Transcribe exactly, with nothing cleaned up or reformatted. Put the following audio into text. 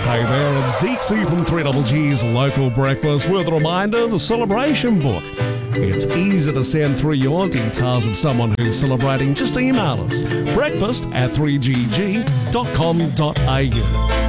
Hey there, it's Deeksy from three G's Local Breakfast with a reminder, the celebration book. It's easy to send through your details of someone who's celebrating. Just email us, breakfast at three g g dot com dot a u.